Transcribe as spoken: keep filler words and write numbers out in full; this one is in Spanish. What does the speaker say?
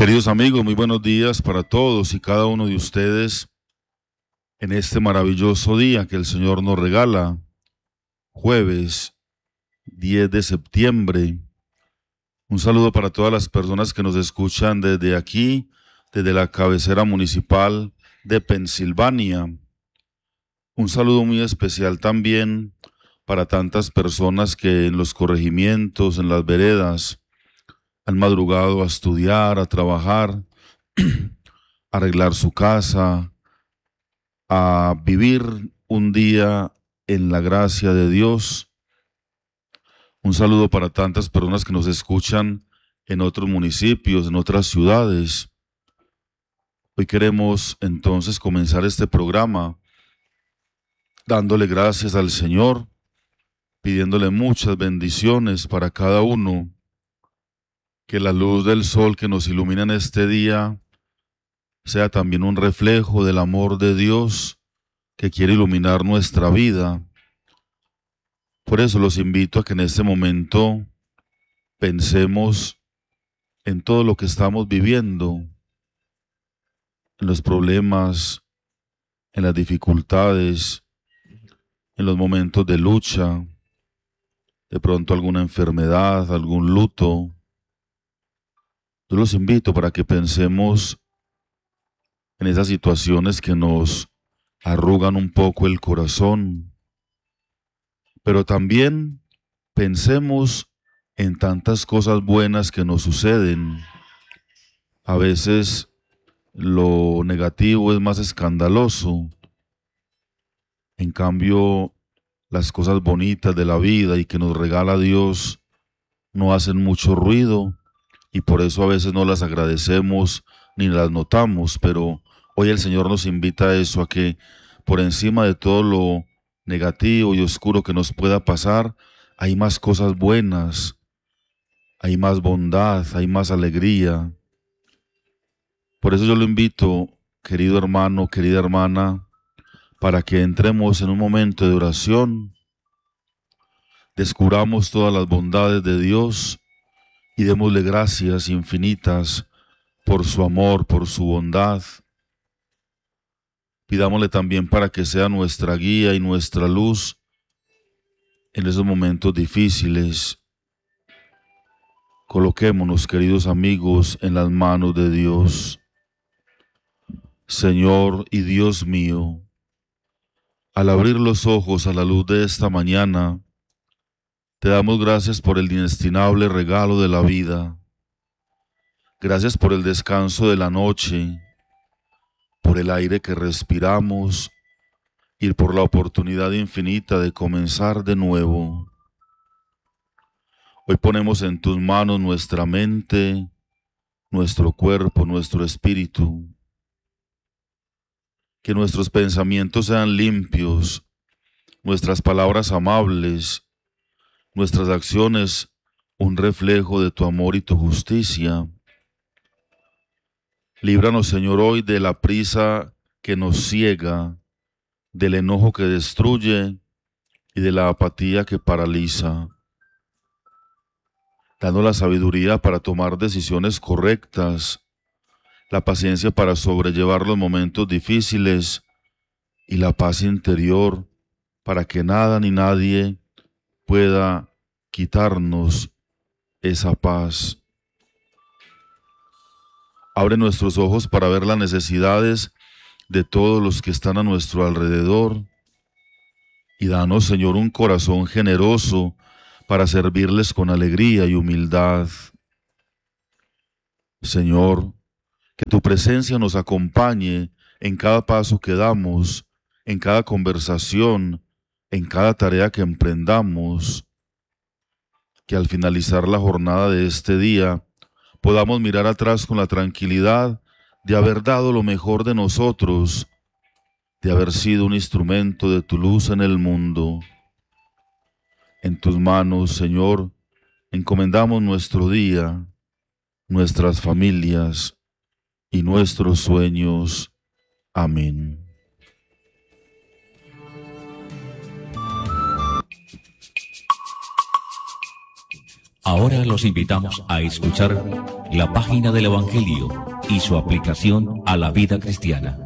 Queridos amigos, muy buenos días para todos y cada uno de ustedes en este maravilloso día que el Señor nos regala, jueves diez de septiembre. Un saludo para todas las personas que nos escuchan desde aquí, desde la cabecera municipal de Pensilvania. Un saludo muy especial también para tantas personas que en los corregimientos, en las veredas, han madrugado a estudiar, a trabajar, a arreglar su casa, a vivir un día en la gracia de Dios. Un saludo para tantas personas que nos escuchan en otros municipios, en otras ciudades. Hoy queremos entonces comenzar este programa dándole gracias al Señor, pidiéndole muchas bendiciones para cada uno, que la luz del sol que nos ilumina en este día sea también un reflejo del amor de Dios que quiere iluminar nuestra vida. Por eso los invito a que en este momento pensemos en todo lo que estamos viviendo, en los problemas, en las dificultades, en los momentos de lucha, de pronto alguna enfermedad, algún luto. Yo los invito para que pensemos en esas situaciones que nos arrugan un poco el corazón, pero también pensemos en tantas cosas buenas que nos suceden. A veces lo negativo es más escandaloso, en cambio las cosas bonitas de la vida y que nos regala Dios no hacen mucho ruido y por eso a veces no las agradecemos ni las notamos, pero hoy el Señor nos invita a eso, a que por encima de todo lo negativo y oscuro que nos pueda pasar, hay más cosas buenas, hay más bondad, hay más alegría. Por eso yo lo invito, querido hermano, querida hermana, para que entremos en un momento de oración, descubramos todas las bondades de Dios y démosle gracias infinitas por su amor, por su bondad. Pidámosle también para que sea nuestra guía y nuestra luz en esos momentos difíciles. Coloquémonos, queridos amigos, en las manos de Dios. Señor y Dios mío, al abrir los ojos a la luz de esta mañana, te damos gracias por el inestimable regalo de la vida. Gracias por el descanso de la noche, por el aire que respiramos y por la oportunidad infinita de comenzar de nuevo. Hoy ponemos en tus manos nuestra mente, nuestro cuerpo, nuestro espíritu. Que nuestros pensamientos sean limpios, nuestras palabras amables, nuestras acciones un reflejo de tu amor y tu justicia. Líbranos, Señor, hoy de la prisa que nos ciega, del enojo que destruye y de la apatía que paraliza. Danos la sabiduría para tomar decisiones correctas, la paciencia para sobrellevar los momentos difíciles y la paz interior para que nada ni nadie pueda quitarnos esa paz. Abre nuestros ojos para ver las necesidades de todos los que están a nuestro alrededor y danos, Señor, un corazón generoso para servirles con alegría y humildad. Señor, que tu presencia nos acompañe en cada paso que damos, en cada conversación, en cada tarea que emprendamos. Que al finalizar la jornada de este día podamos mirar atrás con la tranquilidad de haber dado lo mejor de nosotros, de haber sido un instrumento de tu luz en el mundo. En tus manos, Señor, encomendamos nuestro día, nuestras familias y nuestros sueños. Amén. Ahora los invitamos a escuchar la página del Evangelio y su aplicación a la vida cristiana.